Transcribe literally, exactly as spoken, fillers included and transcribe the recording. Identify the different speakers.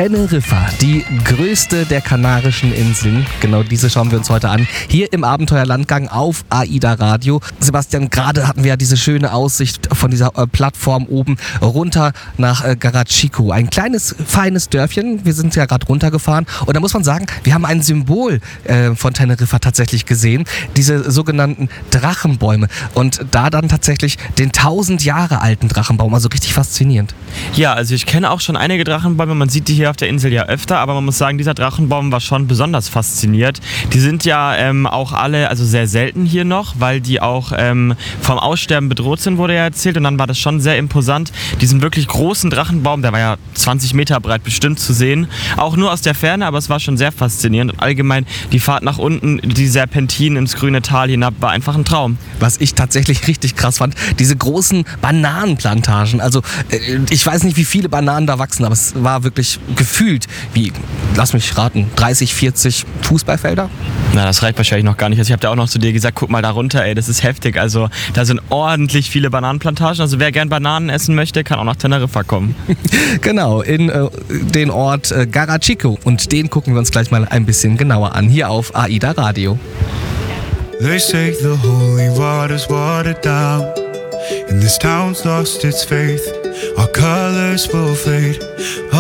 Speaker 1: Teneriffa, die größte der Kanarischen Inseln. Genau diese schauen wir uns heute an. Hier im Abenteuerlandgang auf AIDA Radio. Sebastian, gerade hatten wir ja diese schöne Aussicht von dieser äh, Plattform oben runter nach äh, Garachico. Ein kleines, feines Dörfchen. Wir sind ja gerade runtergefahren. Und da muss man sagen, wir haben ein Symbol äh, von Teneriffa tatsächlich gesehen. Diese sogenannten Drachenbäume. Und da dann tatsächlich den tausend Jahre alten Drachenbaum. Also richtig faszinierend.
Speaker 2: Ja, also ich kenne auch schon einige Drachenbäume. Man sieht die hier auf der Insel ja öfter. Aber man muss sagen, dieser Drachenbaum war schon besonders fasziniert. Die sind ja ähm, auch alle also sehr selten hier noch, weil die auch ähm, vom Aussterben bedroht sind, wurde ja erzählt. Und dann war das schon sehr imposant, diesen wirklich großen Drachenbaum, der war ja zwanzig Meter breit bestimmt zu sehen. Auch nur aus der Ferne, aber es war schon sehr faszinierend. Und allgemein die Fahrt nach unten, die Serpentinen ins grüne Tal hinab, war einfach ein Traum.
Speaker 1: Was ich tatsächlich richtig krass fand, diese großen Bananenplantagen. Also äh, ich weiß nicht, wie viele Bananen da wachsen, aber es war wirklich gefühlt wie, lass mich raten, dreißig, vierzig Fußballfelder.
Speaker 2: Na, das reicht wahrscheinlich noch gar nicht. Also ich habe da auch noch zu dir gesagt, guck mal da runter, ey, das ist heftig. Also da sind ordentlich viele Bananenplantagen. Also wer gern Bananen essen möchte, kann auch nach Teneriffa kommen.
Speaker 1: Genau, in äh, den Ort äh, Garachico. Und den gucken wir uns gleich mal ein bisschen genauer an, hier auf AIDA Radio.
Speaker 3: They say the holy water's watered down, and this town's lost its faith. Our colors will fade.